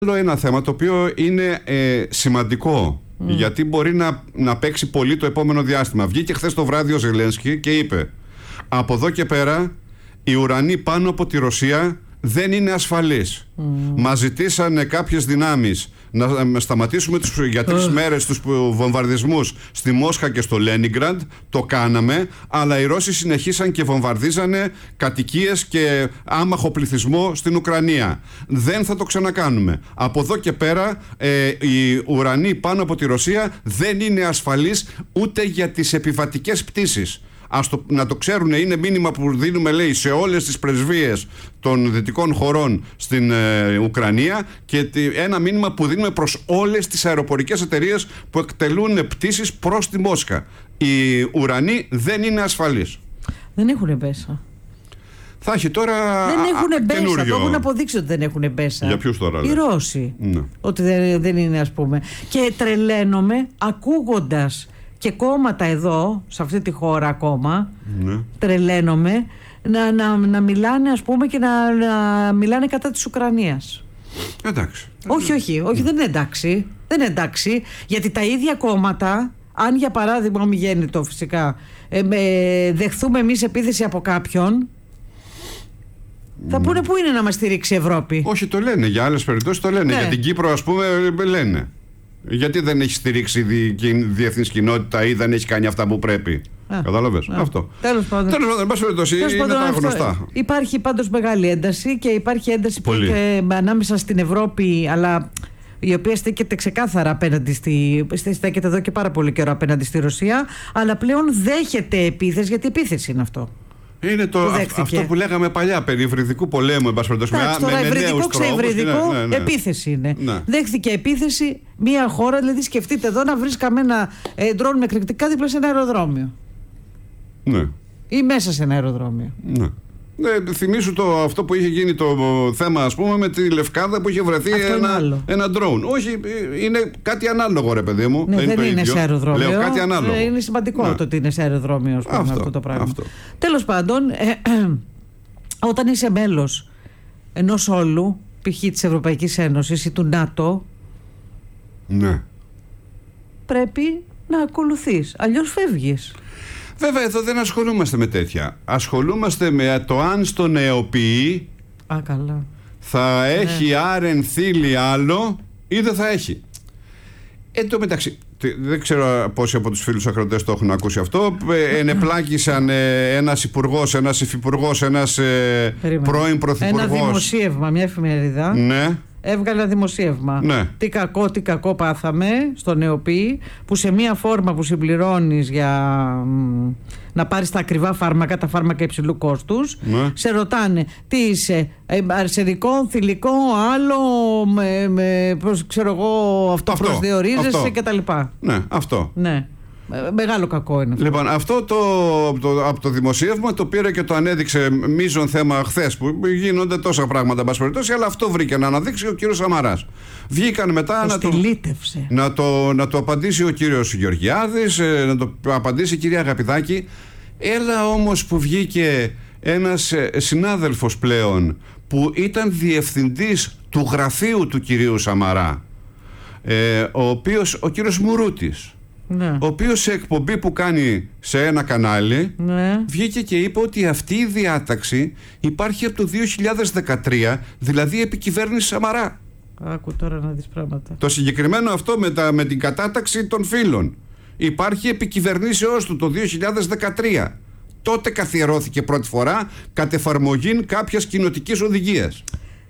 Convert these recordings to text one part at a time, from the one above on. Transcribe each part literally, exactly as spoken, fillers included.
Άλλο ένα θέμα το οποίο είναι ε, σημαντικό, mm. γιατί μπορεί να, να παίξει πολύ το επόμενο διάστημα. Βγήκε χθες το βράδυ ο Ζελένσκι και είπε: από εδώ και πέρα οι ουρανοί πάνω από τη Ρωσία δεν είναι ασφαλείς. Mm. Μας ζητήσανε κάποιες δυνάμεις να σταματήσουμε τους, για τρεις mm. μέρες τους βομβαρδισμούς στη Μόσχα και στο Λένιγκραντ. Το κάναμε, αλλά οι Ρώσοι συνεχίσαν και βομβαρδίζανε κατοικίες και άμαχο πληθυσμό στην Ουκρανία. Δεν θα το ξανακάνουμε. Από εδώ και πέρα ε, οι ουρανοί πάνω από τη Ρωσία δεν είναι ασφαλείς ούτε για τις επιβατικές πτήσεις. Ας το, να το ξέρουν, είναι μήνυμα που δίνουμε, λέει, σε όλες τις πρεσβείες των δυτικών χωρών στην ε, Ουκρανία, και ένα μήνυμα που δίνουμε προς όλες τις αεροπορικές εταιρείες που εκτελούν πτήσεις προς τη Μόσχα. Οι ουρανοί δεν είναι ασφαλείς. Δεν έχουν μπέσα. Θα έχει τώρα. Δεν έχουν μπέσα. Καινούριο. Το έχουν αποδείξει ότι δεν έχουν μπέσα. Για ποιους τώρα? Οι Ρώσοι. Ναι. Ότι δεν, δεν είναι, ας πούμε. Και τρελαίνομαι ακούγοντας και κόμματα εδώ, σε αυτή τη χώρα ακόμα, ναι. τρελαίνομαι να, να, να μιλάνε, ας πούμε, και να, να μιλάνε κατά της Ουκρανίας. Εντάξει. Όχι, όχι, όχι, δεν είναι εντάξει. Δεν είναι εντάξει, γιατί τα ίδια κόμματα, αν για παράδειγμα ομιγέννητο φυσικά, ε, με, δεχθούμε εμείς επίθεση από κάποιον, θα mm. πούνε πού είναι να μας στηρίξει η Ευρώπη. Όχι, το λένε, για άλλες περιπτώσεις το λένε. Ναι. Για την Κύπρο, ας πούμε, λένε. Γιατί δεν έχει στηρίξει η διεθνής κοινότητα ή δεν έχει κάνει αυτά που πρέπει. Κατάλαβες? Αυτό. Τέλος πάντων. Τέλος πάντων, εν πάση περιπτώσει, είναι τα γνωστά. Υπάρχει πάντως μεγάλη ένταση, και υπάρχει ένταση και ανάμεσα στην Ευρώπη, αλλά η οποία στέκεται ξεκάθαρα απέναντι στη. στέκεται εδώ και πάρα πολύ καιρό απέναντι στη Ρωσία, αλλά πλέον δέχεται επίθεση, γιατί επίθεση είναι αυτό. Είναι το, αυτό που λέγαμε παλιά περί υβριδικού πολέμου, εν πάση περιπτώσει. Τώρα, υβριδικό ξεϊβριδικό, ναι, ναι. επίθεση είναι. Ναι. Δέχθηκε επίθεση μια χώρα, δηλαδή σκεφτείτε εδώ να βρεις καμένα ε, ντρόν με εκρηκτικά δίπλα σε ένα αεροδρόμιο. Ναι. Ή μέσα σε ένα αεροδρόμιο. Ναι. Ναι, θυμήσου το, αυτό που είχε γίνει το θέμα, ας πούμε, με τη Λευκάδα που είχε βρεθεί ένα, ένα drone. Όχι, είναι κάτι ανάλογο, ρε παιδί μου. Ναι, δεν, δεν είναι, είναι σε αεροδρόμιο. Λέω κάτι ανάλογο. Είναι σημαντικό ναι. το ότι είναι σε αεροδρόμιο, ας πούμε, αυτό, αυτό το πράγμα. Αυτό. Τέλος πάντων, ε, ε, όταν είσαι μέλος ενός όλου, π.χ. της Ευρωπαϊκής Ένωσης ή του ΝΑΤΟ, ναι. πρέπει να ακολουθείς. Αλλιώς φεύγεις. Βέβαια, εδώ δεν ασχολούμαστε με τέτοια. Ασχολούμαστε με το αν στο νεοποιεί Α, καλά. θα έχει ναι. άρεν θήλη άλλο ή δεν θα έχει. Εν τω μεταξύ, δεν ξέρω πόσοι από τους φίλους ακροατές το έχουν ακούσει αυτό. Ενεπλάκησαν ένας υπουργός, ένας υφυπουργός, ένας πρώην πρωθυπουργός. Ένα δημοσίευμα, μια εφημερίδα. Ναι. Έβγαλε ένα δημοσίευμα. Ναι. Τι κακό, τι κακό πάθαμε στο νεοποιή, που σε μία φόρμα που συμπληρώνεις για μ, να πάρεις τα ακριβά φάρμακα, τα φάρμακα υψηλού κόστους, ναι. σε ρωτάνε τι είσαι, ε, αρσενικό, θηλυκό, άλλο, με, με, προς, ξέρω εγώ, αυτό, αυτό προσδιορίζεσαι κτλ. Ναι, αυτό. Ναι. Μεγάλο κακό είναι αυτό. Λοιπόν, αυτό το, το, από το δημοσίευμα το πήρε και το ανέδειξε μείζον θέμα χθες, που γίνονται τόσα πράγματα, μπας περιπτώσει, αλλά αυτό βρήκε να αναδείξει ο κύριος Σαμαράς. Βγήκαν μετά να το, να, το, να το απαντήσει ο κύριος Γεωργιάδης, να το απαντήσει η κυρία Αγαπηδάκη. Έλα όμως που βγήκε ένας συνάδελφος πλέον που ήταν διευθυντής του γραφείου του κυρίου Σαμαρά, ε, ο οποίος, ο κύριος Μουρούτης, ναι. ο οποίος σε εκπομπή που κάνει σε ένα κανάλι, ναι. βγήκε και είπε ότι αυτή η διάταξη υπάρχει από το δύο χιλιάδες δεκατρία, δηλαδή επί κυβέρνηση Σαμαρά. Άκου τώρα να δεις πράγματα. Το συγκεκριμένο αυτό με, τα, με την κατάταξη των φύλων υπάρχει επί κυβερνήσεώς του το δύο χιλιάδες δεκατρία. Τότε καθιερώθηκε πρώτη φορά κατ' εφαρμογή κάποιας κοινοτικής οδηγίας.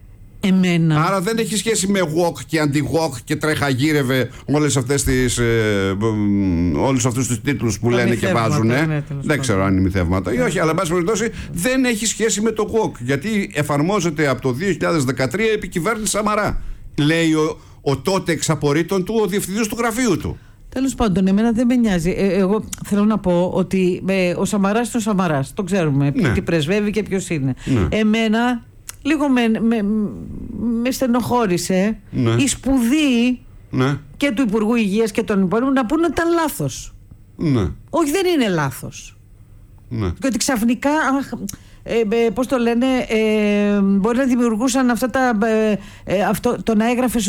Εμένα. Άρα δεν έχει σχέση με walk και αντι-walk και τρέχα-γύρευε όλες αυτές τις, ε, όλους αυτούς τους τίτλους που λένε και βάζουν. Ναι, δεν ξέρω αν είναι μυθεύματα ή όχι, αλλά εν πάση περιπτώσει δεν έχει σχέση με το walk, γιατί εφαρμόζεται από το δύο χιλιάδες δεκατρία επί κυβέρνηση Σαμαρά. Λέει ο, ο τότε εξαπορρίτων του ο διευθυντής του γραφείου του. Τέλος πάντων, εμένα δεν με νοιάζει. Ε, εγώ θέλω να πω ότι ε, ο Σαμαράς είναι ο Σαμαράς. Το ξέρουμε. Ναι. Τι πρεσβεύει και ποιος είναι. Ναι. Εμένα λίγο με, με, με στενοχώρησε ναι. η σπουδή ναι. και του Υπουργού Υγείας και των υπόλοιπων να πούνε ότι ήταν λάθος. Ναι. Όχι, δεν είναι λάθος. Ναι. Και ότι ξαφνικά, ε, ε, πώς το λένε, ε, μπορεί να δημιουργούσαν αυτά τα, ε, ε, αυτό, το να έγραφε